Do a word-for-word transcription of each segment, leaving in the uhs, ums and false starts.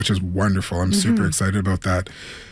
which is wonderful. I'm mm-hmm. super excited about that.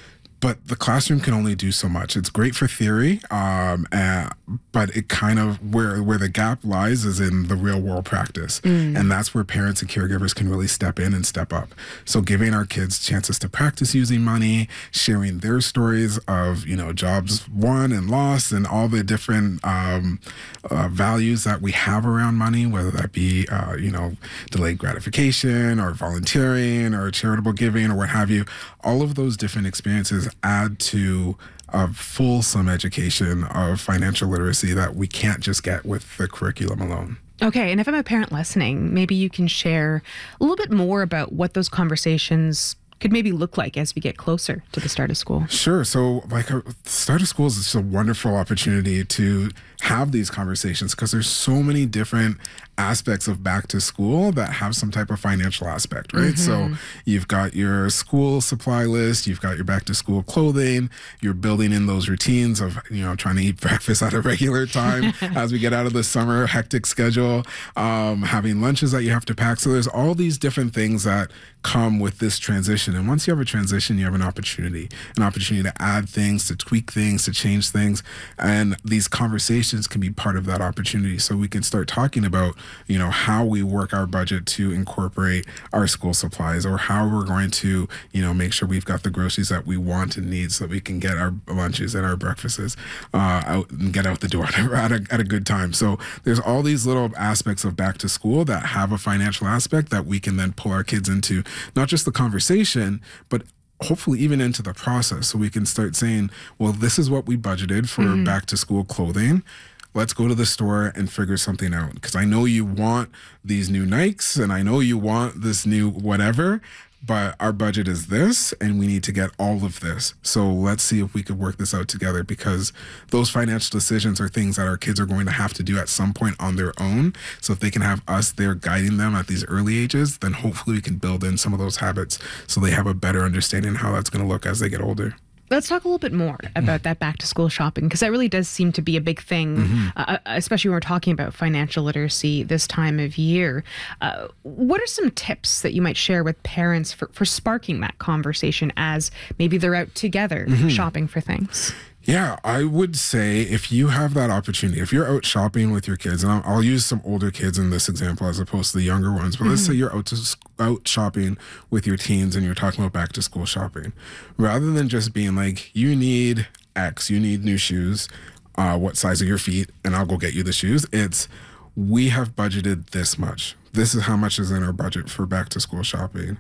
But the classroom can only do so much. It's great for theory, um, uh, but it kind of, where where the gap lies is in the real world practice. Mm. And that's where parents and caregivers can really step in and step up. So giving our kids chances to practice using money, sharing their stories of, you know, jobs won and lost and all the different um, uh, values that we have around money, whether that be, uh, you know, delayed gratification or volunteering or charitable giving or what have you. All of those different experiences add to a fulsome education of financial literacy that we can't just get with the curriculum alone. Okay, and if I'm a parent listening, maybe you can share a little bit more about what those conversations could maybe look like as we get closer to the start of school. Sure. So like a start of school is just a wonderful opportunity to have these conversations because there's so many different aspects of back to school that have some type of financial aspect, right? Mm-hmm. So you've got your school supply list, you've got your back to school clothing, you're building in those routines of, you know, trying to eat breakfast at a regular time as we get out of the summer hectic schedule, um, having lunches that you have to pack. So there's all these different things that come with this transition. And once you have a transition, you have an opportunity, an opportunity to add things, to tweak things, to change things. And these conversations can be part of that opportunity. So we can start talking about, you know, how we work our budget to incorporate our school supplies, or how we're going to, you know, make sure we've got the groceries that we want and need so that we can get our lunches and our breakfasts uh, out and get out the door at a, at a good time. So there's all these little aspects of back to school that have a financial aspect that we can then pull our kids into, not just the conversation, but hopefully even into the process. So we can start saying, well, this is what we budgeted for mm-hmm. back to school clothing. Let's go to the store and figure something out. Because I know you want these new Nikes and I know you want this new whatever, but our budget is this and we need to get all of this. So let's see if we could work this out together, because those financial decisions are things that our kids are going to have to do at some point on their own. So if they can have us there guiding them at these early ages, then hopefully we can build in some of those habits so they have a better understanding of how that's going to look as they get older. Let's talk a little bit more about that back to school shopping, because that really does seem to be a big thing, mm-hmm. uh, especially when we're talking about financial literacy this time of year. Uh, what are some tips that you might share with parents for, for sparking that conversation as maybe they're out together mm-hmm. shopping for things? Yeah, I would say if you have that opportunity, if you're out shopping with your kids, and I'll, I'll use some older kids in this example as opposed to the younger ones, but mm-hmm. let's say you're out to out shopping with your teens and you're talking about back to school shopping, rather than just being like, you need X, you need new shoes, uh, what size are your feet, and I'll go get you the shoes. It's, we have budgeted this much. This is how much is in our budget for back to school shopping.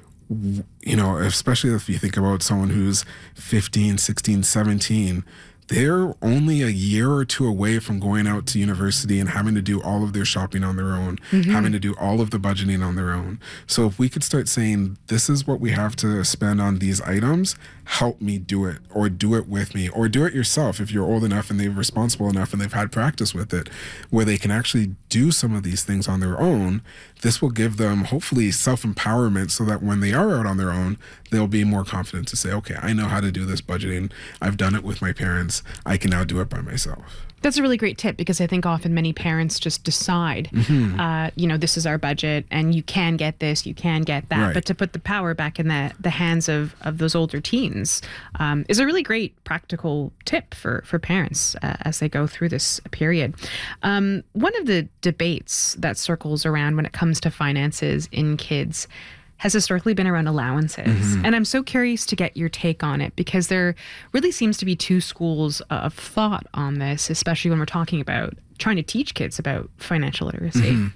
You know, especially if you think about someone who's fifteen, sixteen, seventeen, they're only a year or two away from going out to university and having to do all of their shopping on their own, mm-hmm. having to do all of the budgeting on their own. So if we could start saying, this is what we have to spend on these items, help me do it, or do it with me, or do it yourself if you're old enough and they're responsible enough and they've had practice with it, where they can actually do some of these things on their own. This will give them hopefully self-empowerment so that when they are out on their own, they'll be more confident to say, okay, I know how to do this budgeting. I've done it with my parents. I can now do it by myself. That's a really great tip, because I think often many parents just decide, mm-hmm. uh, you know, this is our budget and you can get this, you can get that. Right. But to put the power back in the, the hands of, of those older teens um, is a really great practical tip for, for parents uh, as they go through this period. Um, one of the debates that circles around when it comes to finances in kids has historically been around allowances. Mm-hmm. And I'm so curious to get your take on it, because there really seems to be two schools of thought on this, especially when we're talking about trying to teach kids about financial literacy. Mm-hmm.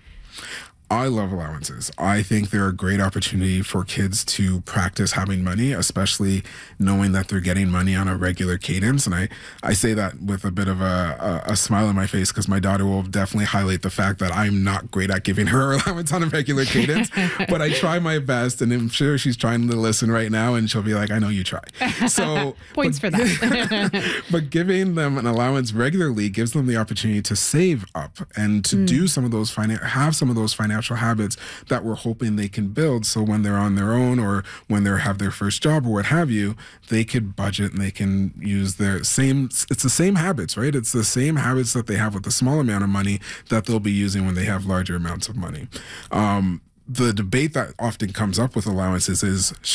I love allowances. I think they're a great opportunity for kids to practice having money, especially knowing that they're getting money on a regular cadence. And I, I say that with a bit of a, a, a smile on my face, because my daughter will definitely highlight the fact that I'm not great at giving her allowance on a regular cadence, but I try my best. And I'm sure she's trying to listen right now and she'll be like, I know you try. So points but, for that. But giving them an allowance regularly gives them the opportunity to save up and to mm. do some of those finan- have some of those financial habits that we're hoping they can build, so when they're on their own or when they have their first job or what have you, they could budget and they can use their same, it's the same habits, right? It's the same habits that they have with a small amount of money that they'll be using when they have larger amounts of money. Um, the debate that often comes up with allowances is,